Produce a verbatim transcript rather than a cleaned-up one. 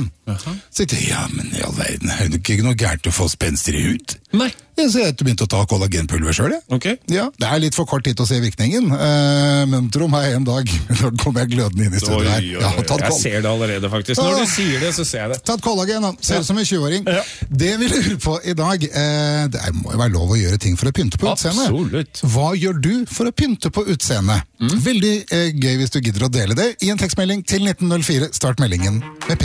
igjen. Aha. Så jeg tenkte, ja, men i all verden, er det ikke noe gærent å få spenster i hud? Nei. Ja, så jeg begynte å ta kollagenpulver selv, jeg. Ok. Ja, det er litt for kort tid til å se virkningen, uh, men tro meg en dag, da kommer jeg glødende inn i studiet her. Oi, oi, oi. Jeg, jeg ser det allerede, faktisk. Når du sier det, så ser jeg det. Tatt kollagen, da. Ser ut ja. som en tjue-åring. Ja. Det vi lurer på i dag, uh, det må jo være lov å gjøre ting for å pynte på utseendet. Absolutt. Hva gjør du for å pynte på utseendet? Mm. Veldig uh, gøy hvis du gidder å dele det i en tekstmelding til nitten null fire. Start meldingen med P.